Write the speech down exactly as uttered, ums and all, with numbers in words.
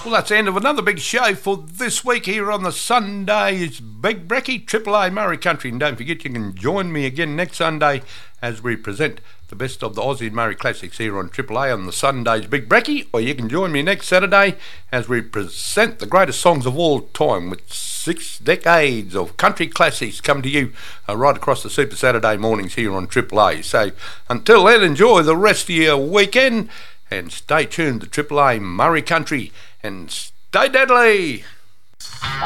Well, that's the end of another big show for this week here on the Sunday's Big Brekkie, Triple A Murray Country. And don't forget, you can join me again next Sunday as we present the best of the Aussie and Murray Classics here on Triple A on the Sunday's Big Brekkie. Or you can join me next Saturday as we present the greatest songs of all time with six decades of country classics come to you uh, right across the Super Saturday mornings here on Triple A. So until then, enjoy the rest of your weekend and stay tuned to Triple A Murray Country and stay deadly.